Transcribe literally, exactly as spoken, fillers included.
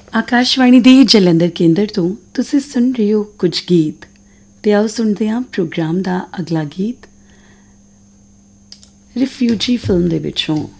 ਆਕਾਸ਼ਵਾਣੀ ਦੇ ਜਲੰਧਰ ਕੇਂਦਰ ਤੋਂ ਤੁਸੀਂ ਸੁਣ ਰਹੇ ਹੋ ਕੁਝ ਗੀਤ ਤੇ ਆਓ ਸੁਣਦੇ ਹਾਂ ਪ੍ਰੋਗਰਾਮ ਦਾ ਅਗਲਾ ਗੀਤ ਰਿਫਿਊਜੀ ਫਿਲਮ ਦੇ ਵਿੱਚੋਂ।